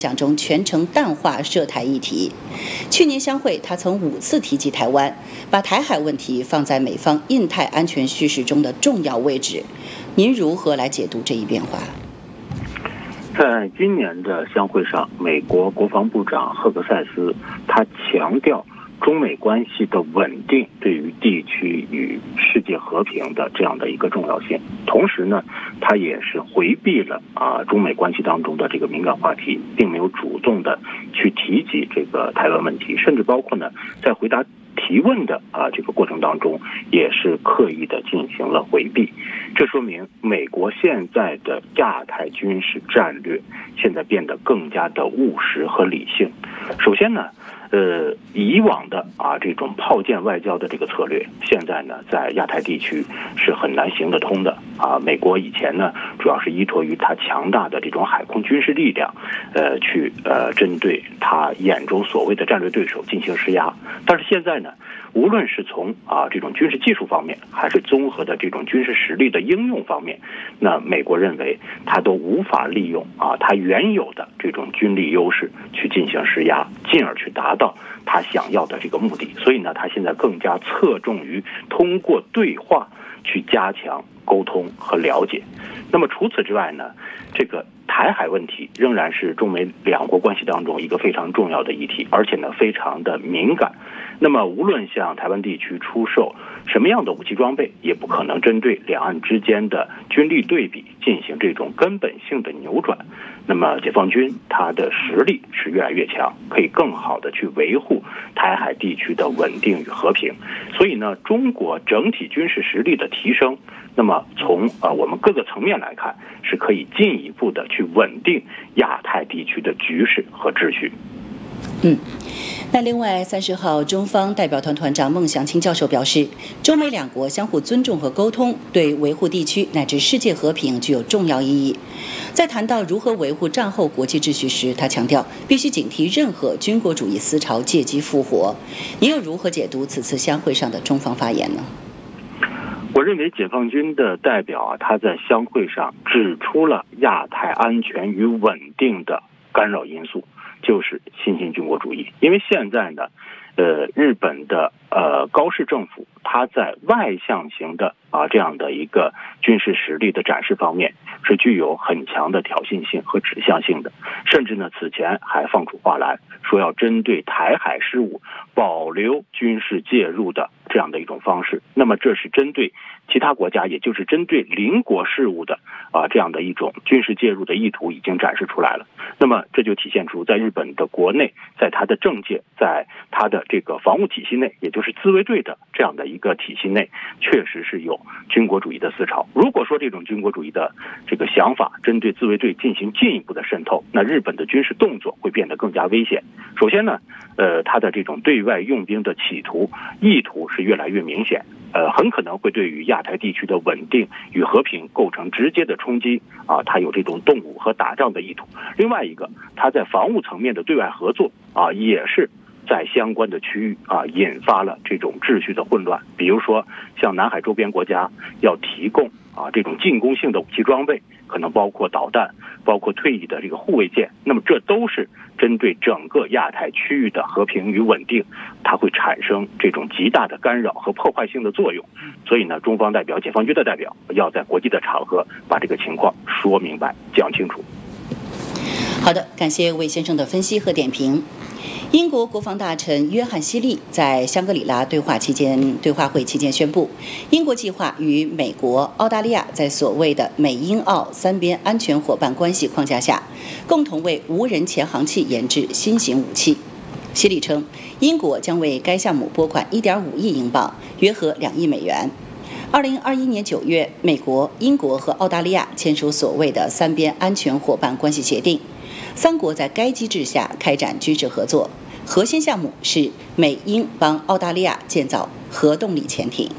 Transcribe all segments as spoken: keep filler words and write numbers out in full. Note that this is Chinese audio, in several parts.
讲中全程淡化涉台议题。去年相会，他曾五次提及台湾，把台海问题放在美方印太安全叙事中的重要位置。您如何来解读这一变化？ 在今年的相会上，美国国防部长赫格塞斯他强调中美关系的稳定对于地区与世界和平的这样的一个重要性，同时呢，他也是回避了啊中美关系当中的这个敏感话题，并没有主动的去提及这个台湾问题，甚至包括呢在回答提问的啊这个过程当中，也是刻意的进行了回避。这说明美国现在的亚太军事战略现在变得更加的务实和理性。首先呢，呃，以往的啊这种炮舰外交的这个策略，现在呢在亚太地区是很难行得通的啊。美国以前呢主要是依托于它强大的这种海空军事力量，呃，去呃针对他眼中所谓的战略对手进行施压。但是现在呢，无论是从啊这种军事技术方面，还是综合的这种军事实力的应用方面，那美国认为它都无法利用啊它原有的这种军力优势去进行施压，进而去达到他想要的这个目的。所以呢，他现在更加侧重于通过对话去加强沟通和了解。那么除此之外呢，这个台海问题仍然是中美两国关系当中一个非常重要的议题，而且呢非常的敏感。那么无论向台湾地区出售什么样的武器装备，也不可能针对两岸之间的军力对比进行这种根本性的扭转。那么解放军它的实力是越来越强，可以更好的去维护台海地区的稳定与和平。所以呢，中国整体军事实力的提升，那么从呃我们各个层面来看，是可以进一步的去稳定亚太地区的局势和秩序。 嗯，那另外三十号，中方代表团团长孟祥青教授表示，中美两国相互尊重和沟通，对维护地区乃至世界和平具有重要意义。在谈到如何维护战后国际秩序时，他强调必须警惕任何军国主义思潮借机复活。您又如何解读此次相会上的中方发言呢？ 我认为解放军的代表啊，他在相会上指出了亚太安全与稳定的干扰因素，就是新兴军国主义。因为现在呢，呃，日本的呃高市政府，它在外向型的啊这样的一个军事实力的展示方面，是具有很强的挑衅性和指向性的，甚至呢，此前还放出话来说要针对台海事务保留军事介入的这样的一种方式。那么这是针对其他国家，也就是针对邻国事务的啊这样的一种军事介入的意图已经展示出来了。那么这就体现出在日本的国内，在它的政界，在它的这个防务体系内，也就是自卫队的这样的一个体系内，确实是有军国主义的思潮。如果说这种军国主义的这个想法针对自卫队进行进一步的渗透，那日本的军事动作会变得更加危险。首先呢，呃，它的这种对外用兵的企图意图是越来越明显，呃，很可能会对于亚太地区的稳定与和平构成直接的冲击啊，它有这种动武和打仗的意图。另外一个，它在防务层面的对外合作啊，也是在相关的区域啊引发了这种秩序的混乱。比如说，像南海周边国家要提供啊这种进攻性的武器装备，可能包括导弹，包括退役的这个护卫舰，那么这都是针对整个亚太区域的和平与稳定，它会产生这种极大的干扰和破坏性的作用。所以呢，中方代表、解放军的代表要在国际的场合把这个情况说明白、讲清楚。 好的，感谢魏先生的分析和点评。英国国防大臣约翰·希利在香格里拉对话期间对话会期间宣布，英国计划与美国、澳大利亚在所谓的美英澳三边安全伙伴关系框架下，共同为无人潜航器研制新型武器。希利称，英国将为该项目拨款 一点五亿英镑，约合两亿美元。二零二一年九月，美国、英国和澳大利亚签署所谓的三边安全伙伴关系协定，三国在该机制下开展军事合作。核心项目是美英帮澳大利亚建造核动力潜艇。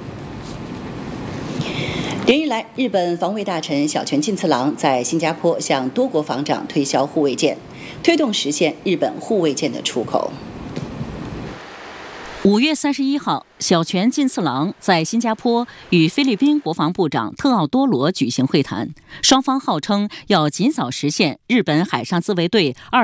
连日来，日本防卫大臣小泉进次郎在新加坡向多国防长推销护卫舰，推动实现日本护卫舰的出口。 五月三十一号，小泉进次郎在新加坡与菲律宾国防部长特奥多罗举行会谈，双方号称要尽早实现日本海上自卫队二